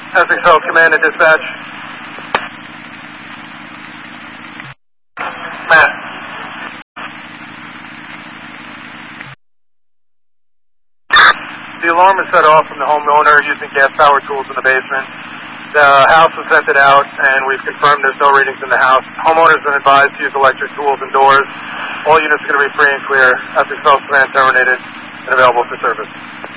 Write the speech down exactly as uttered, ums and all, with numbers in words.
Essex Health Command and Dispatch. Matt. The alarm is set off from the homeowner using gas power tools in the basement. The house was vented out, and we've confirmed there's no readings in the house. Homeowners have been advised to use electric tools and doors. All units are going to be free and clear. Essex Health Command terminated and available for service.